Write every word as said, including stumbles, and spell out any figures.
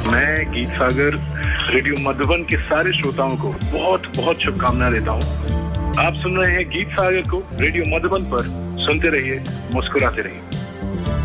मैं गीत सागर रेडियो मधुबन के सारे श्रोताओं को बहुत बहुत शुभकामनाएं देता हूँ। आप सुन रहे हैं गीत सागर को रेडियो मधुबन पर। सुनते रहिए, मुस्कुराते रहिए।